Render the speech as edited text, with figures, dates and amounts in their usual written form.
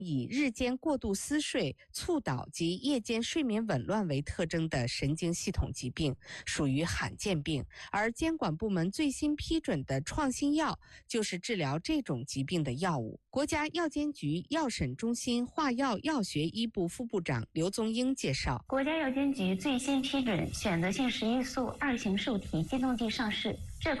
以日间过度思睡、猝倒及夜间睡眠紊乱为特征的神经系统疾病，属于罕见病。而监管部门最新批准的创新药就是治疗这种疾病的药物。国家药监局药审中心化药药学一部副部长刘宗英介绍， 国家药监局最新批准选择性食欲素2型受体激动剂上市。这